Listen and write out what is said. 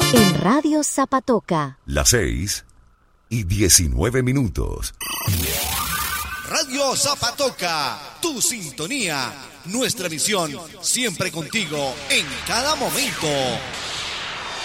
En Radio Zapatoca. Las 6:19. Radio Zapatoca, tu sintonía, nuestra misión, siempre contigo, en cada momento.